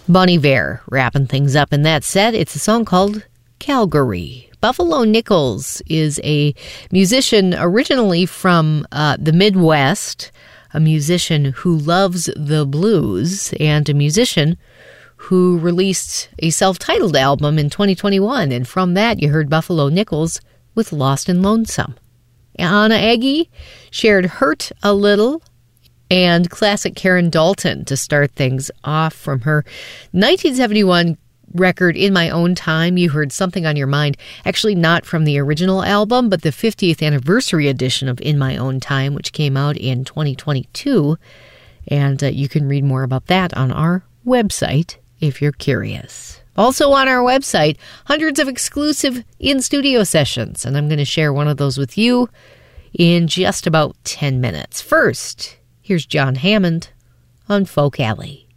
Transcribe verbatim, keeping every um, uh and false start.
Bon Iver wrapping things up in that set. It's a song called Calgary. Buffalo Nichols is a musician originally from uh, the Midwest, a musician who loves the blues, and a musician who released a self-titled album in twenty twenty-one. And from that, you heard Buffalo Nichols with Lost and Lonesome. Anna Aggie shared Hurt a Little, and classic Karen Dalton to start things off from her nineteen seventy-one record In My Own Time. You heard Something on Your Mind, actually not from the original album, but the fiftieth anniversary edition of In My Own Time, which came out in twenty twenty-two. And uh, you can read more about that on our website if you're curious. Also on our website, hundreds of exclusive in-studio sessions, and I'm going to share one of those with you in just about ten minutes. First, here's John Hammond on Folk Alley.